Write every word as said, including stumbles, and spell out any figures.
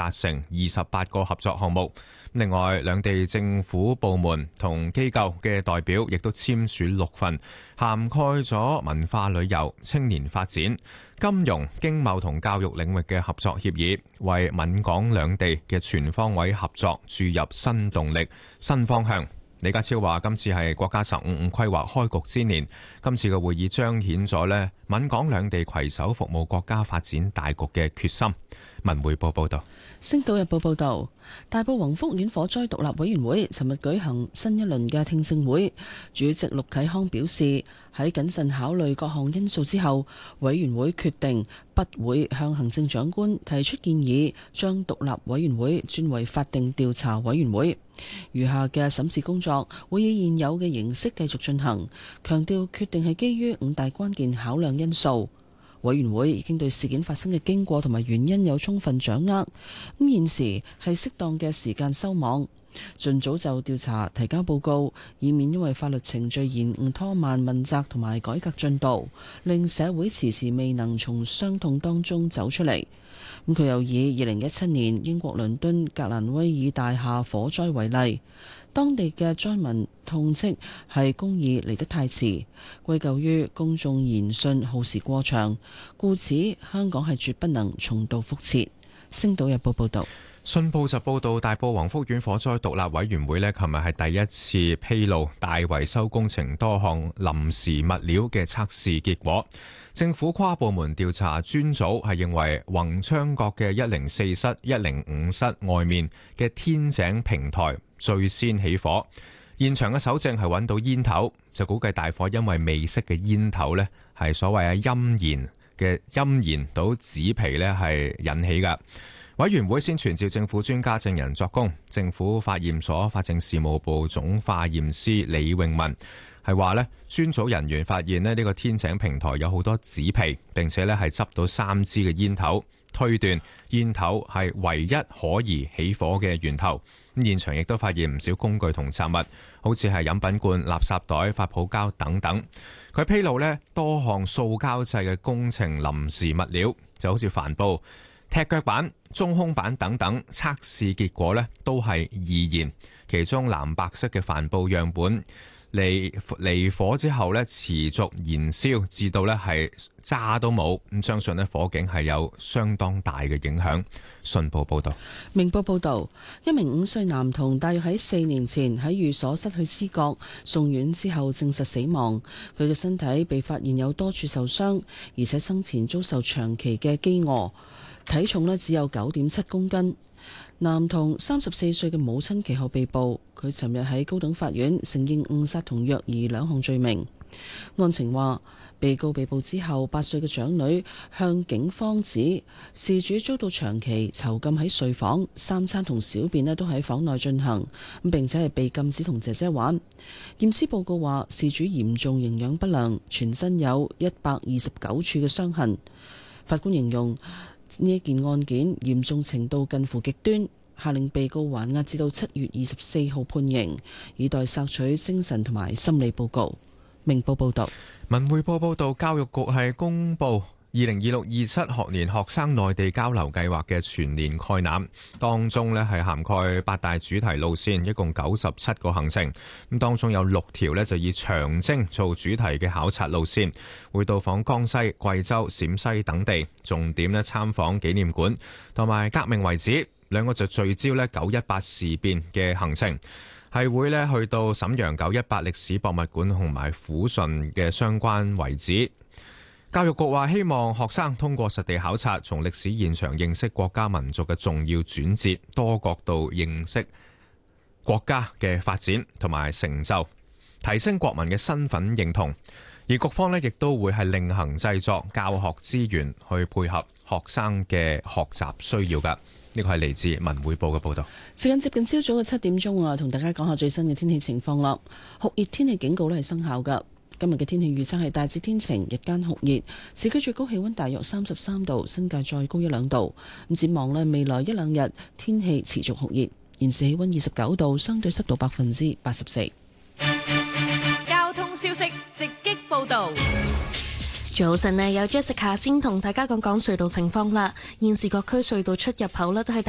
達成二十八個合作項目。另外，兩地政府部門同機構嘅代表亦都簽署六份涵蓋咗文化旅遊、青年發展、金融、經貿同教育領域嘅合作協議，為閩港兩地嘅全方位合作注入新動力、新方向。李家超話：今次係國家十五五規劃開局之年，今次嘅會議彰顯咗呢閩港兩地攜手服務國家發展大局嘅決心。文匯報報道。 星島日報報道，大埔宏福苑火災獨立委員會尋日舉行新一輪嘅聽證會，主席陸啟康表示，喺謹慎考慮各項因素之後，委員會決定不會向行政長官提出建議，將獨立委員會轉為法定調查委員會。餘下嘅審視工作會以現有嘅形式繼續進行，強調決定係基於五大關鍵考量因素。委員會已經對事件發生嘅經過同埋原因有充分掌握，咁現時係適當嘅時間收網，盡早就調查提交報告，以免因為法律程序延誤拖慢問責同埋改革進度，令社會遲遲未能從傷痛當中走出嚟。咁佢又以二零一七年英國倫敦格蘭威爾大廈火災為例，當地嘅災民痛斥係公義嚟得太遲，歸咎於公眾言訊耗時過長，故此香港係絕不能重蹈覆轍。星島日報報道。 信報就報道，大埔宏福苑火災獨立委員會呢，琴日係第一次披露大維修工程多項臨時物料嘅測試結果。政府跨部門調查專組係認為，宏昌閣嘅一零四室、一零五室外面嘅天井平台最先起火。現場嘅搜證係揾到煙頭，就估計大火因為未熄嘅煙頭呢，係所謂嘅陰燃嘅陰燃到紙皮呢係引起㗎。委員會先傳召政府專家證人作供，政府化驗所法政事務部總化驗師李永文係話呢，專組人員發現呢呢個天井平台有好多紙皮，並且呢係執到三支嘅煙頭，推斷煙頭係唯一可疑起火嘅源頭。咁現場亦都發現唔少工具同雜物，好似係飲品罐、垃圾袋、發泡膠等等。佢披露呢多項塑膠製嘅工程臨時物料，就好似帆布、踢腳板、中空板等等，測試結果呢都係易燃。其中藍白色嘅帆布樣本離離火之後呢持續燃燒，至到呢係渣都冇。咁相信呢火警係有相當大嘅影響。信報報道。 明報報道，一名五歲男童大約喺四年前喺寓所失去知覺，送院之後證實死亡。佢嘅身體被發現有多處受傷，而且生前遭受長期嘅飢餓。體重呢只有九點七公斤。男童三十四歲嘅母親其後被捕，佢尋日喺高等法院承認誤殺同虐兒兩項罪名。案情話，被告被捕之後，八歲嘅長女向警方指事主遭到長期囚禁喺睡房，三餐同小便呢都喺房內進行，咁並且係被禁止同姐姐玩。驗屍報告話，事主嚴重營養不良，全身有一百二十九處嘅傷痕。法官形容呢一件案件嚴重程度近乎極端，下令被告還押至到七月二十四號判刑，以待索取精神同埋心理報告。明報報道。 文匯報報道，教育局係公布二零二六二七學年學生內地交流計劃嘅全年概覽，當中呢係涵蓋八大主題路線，一共九十七個行程。咁當中有六條呢就以長征做主題嘅考察路線，會到訪江西、貴州、陝西等地，重點呢參訪紀念館同埋革命遺址。兩個就聚焦呢九一八事變嘅行程，係會呢去到瀋陽九一八歷史博物館同埋撫順嘅相關遺址。教育局話希望學生通過實地考察，從歷史現場認識國家民族嘅重要轉折，多角度認識國家嘅發展同埋成就，提升國民嘅身份認同。而局方呢亦都會係另行製作教學資源去配合學生嘅學習需要㗎。呢個係嚟自文匯報嘅報導。 時間接近朝早嘅七點鐘啊，同大家講下最新嘅天氣情況啦。酷熱天氣警告呢係生效㗎。今日嘅天氣預測係大致天晴，日間酷熱，市區最高氣溫大約三十三度，新界再高一兩度。咁展望呢，未來一兩日天氣持續酷熱。現時氣溫二十九度，相對濕度百分之八十四。 交通消息直擊報導。 早晨呢，有 Jessica 先同大家講講隧道情況啦。現時各區隧道出入口呢都係